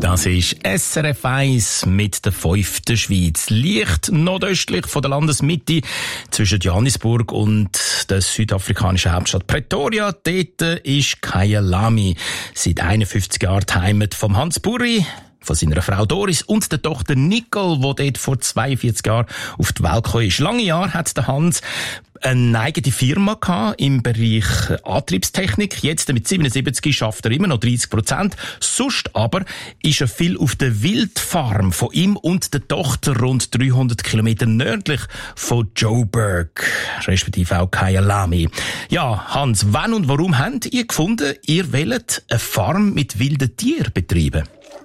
Das ist SRF 1 mit der 5. Schweiz. Leicht nordöstlich von der Landesmitte zwischen Johannesburg und der südafrikanischen Hauptstadt Pretoria. Dort ist Kyalami. Seit 51 Jahren die Heimat von Hans Burri, von seiner Frau Doris und der Tochter Nicole, die dort vor 42 Jahren auf die Welt gekommen ist. Lange Jahre hat der Hans eine eigene Firma gehabt im Bereich Antriebstechnik. Jetzt mit 77 schafft er immer noch 30%. Sonst aber ist er viel auf der Wildfarm von ihm und der Tochter rund 300 Kilometer nördlich von Joburg, respektive auch Kyalami. Ja, Hans, wann und warum habt ihr gefunden, ihr wollt eine Farm mit wilden Tieren betreiben?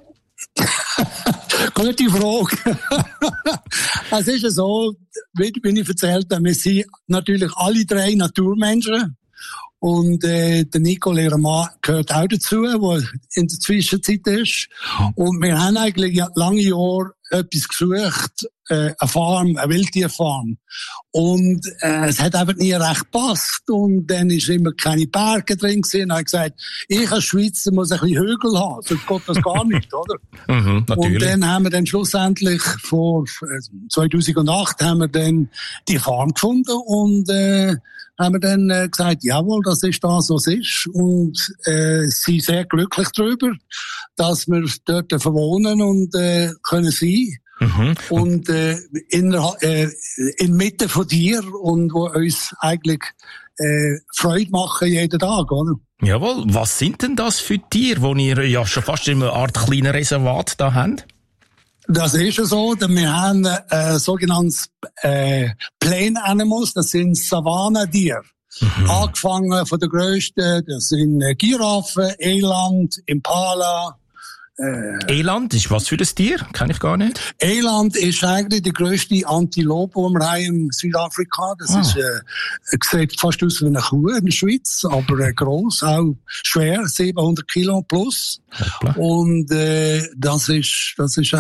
Gute Frage. Es ist ja so, wie ich erzählt habe, wir sind natürlich alle drei Naturmenschen. Und der Nicole, ihr Mann, gehört auch dazu, der in der Zwischenzeit ist. Und wir haben eigentlich lange Jahre etwas gesucht, eine Farm, eine Wildtierfarm. Und es hat einfach nie recht gepasst. Und dann ist immer keine Berge drin gewesen. Und ich habe gesagt, ich als Schweizer muss ein bisschen Hügel haben, sonst geht das gar nicht, oder? Und dann haben wir dann schlussendlich vor 2008 haben wir dann die Farm gefunden und haben wir dann gesagt, jawohl, das ist das, was es ist. Und sind sehr glücklich darüber, dass wir dort verwohnen und können sein. Und inmitten von dir und wo uns eigentlich Freude machen jeden Tag, oder? Jawohl, was sind denn das für Tiere, die ihr ja schon fast in einer Art kleinen Reservat da habt? Das ist ja so, denn wir haben sogenanntes Plain Animals, das sind Savannentiere. Angefangen von der grössten, das sind Giraffen, Eland, Impala. Eland ist was für das Tier? Kenn ich gar nicht. Eland ist eigentlich die grösste Antilope, die wir haben in Südafrika. Das ist, sieht fast aus wie eine Kuh in der Schweiz, aber gross, auch schwer, 700 Kilo plus. Und das ist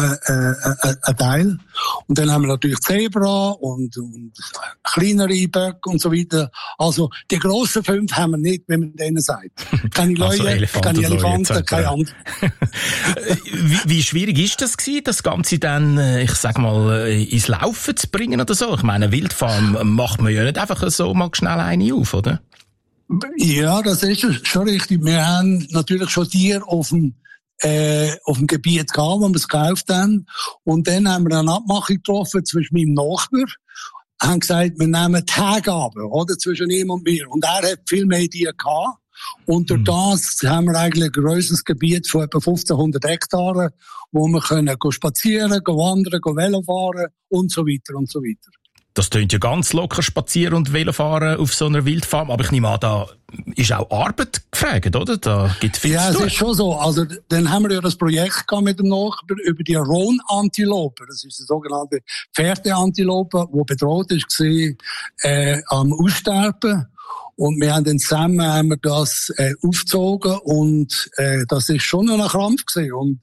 ein Teil. Und dann haben wir natürlich Zebra und kleinere Böcke und so weiter. Also die grossen 5 haben wir nicht, wenn man denen sagt. Keine Leute, keine Elefanten, keine anderen. Wie schwierig ist das gewesen, das Ganze dann, ich sag mal, ins Laufen zu bringen oder so? Ich meine, Wildfarm macht man ja nicht einfach so mal schnell eine auf, oder? Ja, das ist schon richtig. Wir haben natürlich schon Tiere auf dem Gebiet gehabt, wo wir es gekauft haben. Und dann haben wir eine Abmachung getroffen zwischen meinem Nachbar. Haben gesagt, wir nehmen Teilgaben, oder? Zwischen ihm und mir. Und er hat viel mehr Tiere gehabt. Und durch das haben wir eigentlich ein grosses Gebiet von etwa 1500 Hektaren, wo wir können spazieren, wandern, Velo fahren und so weiter und so weiter. Das tönt ja ganz locker, spazieren und Velofahren auf so einer Wildfarm. Aber ich nehme an, da ist auch Arbeit gefragt, oder? Da gibt viel zu tun. Ja, es ist schon so. Also, dann haben wir ja das Projekt gehabt mit dem Nachbar über die Rohnantilope. Das ist die sogenannte Pferdeantilope, die bedroht war, am Aussterben. Und wir haben dann zusammen das aufgezogen und das ist schon ein Krampf gewesen. Und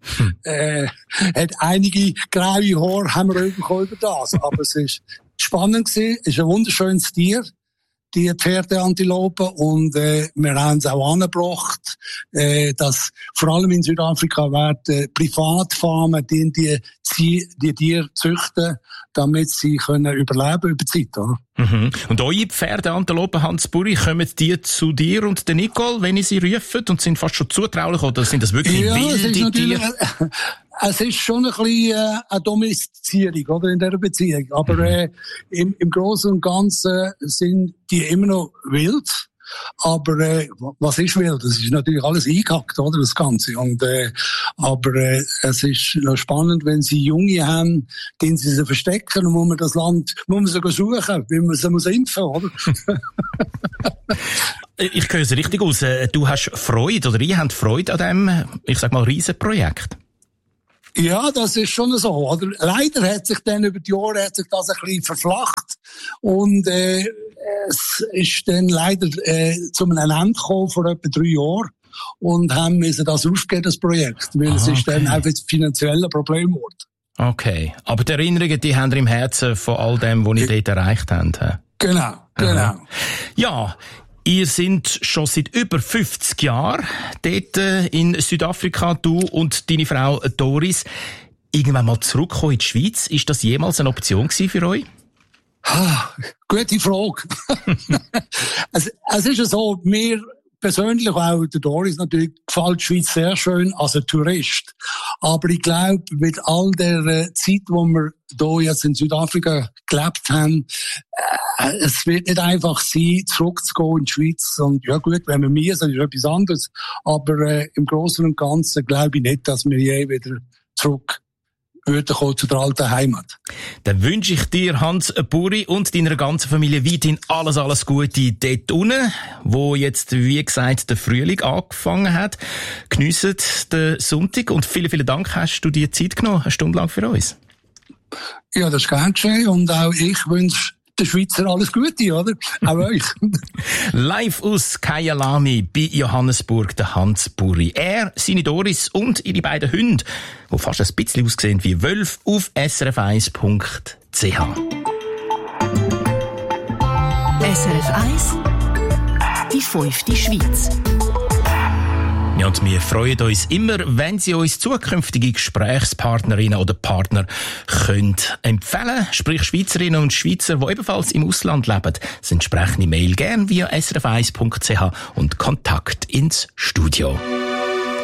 hat einige graue Haare haben wir bekommen über das. Aber es ist spannend gewesen, es ist ein wunderschönes Tier, die Pferdeantilope, und wir haben es auch angebracht, dass vor allem in Südafrika werden Privatfarmen die Tiere züchten, damit sie können überleben über die Zeit, oder? Und eure Pferdeantilopen, Hans Burri, kommen die zu dir und der Nicole, wenn ihr sie rufen, und sind fast schon zutraulich, oder sind das wirklich wilde Tiere? Es ist schon ein bisschen eine Domestizierung, oder, in dieser Beziehung. Aber im Großen und Ganzen sind die immer noch wild. Aber was ist wild? Das ist natürlich alles eingehackt, oder, das Ganze. Und aber es ist noch spannend, wenn sie Junge haben, gehen sie sie verstecken und muss man das Land muss man sie suchen, wie man sie muss impfen, oder? Ich höre es richtig aus. Du hast Freude, oder ihr habt Freude an diesem, ich sag mal, Riesenprojekt. Ja, das ist schon so, oder? Leider hat sich dann über die Jahre das ein bisschen verflacht. Und, es ist dann leider, zu einem Ende gekommen vor etwa 3 Jahren. Und haben müssen das aufgeben, das Projekt. Weil es ist dann einfach finanziell ein Problem geworden. Okay. Aber die Erinnerungen, die haben ihr im Herzen von all dem, was ihr dort erreicht habt. Genau. Ja. Ihr seid schon seit über 50 Jahren dort in Südafrika, du und deine Frau Doris. Irgendwann mal zurückkommen in die Schweiz, ist das jemals eine Option gewesen für euch? Gute Frage. Es ist ja so, mir persönlich, auch der Doris natürlich, gefällt die Schweiz sehr schön als ein Tourist. Aber ich glaube, mit all der Zeit, wo wir hier jetzt in Südafrika gelebt haben, es wird nicht einfach sein, zurückzugehen in die Schweiz. Und ja gut, wenn wir müssen, ist etwas anderes. Aber im Großen und Ganzen glaube ich nicht, dass wir je wieder zurück würden kommen zu der alten Heimat. Dann wünsche ich dir, Hans Buri, und deiner ganzen Familie weiterhin alles Gute dort unten, wo jetzt, wie gesagt, der Frühling angefangen hat. Geniessen den Sonntag und vielen Dank, hast du dir Zeit genommen, eine Stunde lang für uns. Ja, das ist gern geschehen und auch ich wünsche den Schweizer alles Gute, oder? Auch euch. Live aus Kyalami bei Johannesburg, der Hans Buri. Er, seine Doris und ihre beiden Hunde, die fast ein bisschen aussehen wie Wölfe, auf srf1.ch. SRF 1, die 5. Schweiz. Ja, und wir freuen uns immer, wenn Sie uns zukünftige Gesprächspartnerinnen oder Partner können empfehlen, sprich Schweizerinnen und Schweizer, die ebenfalls im Ausland leben. Das entsprechende Mail gern via srf1.ch und Kontakt ins Studio.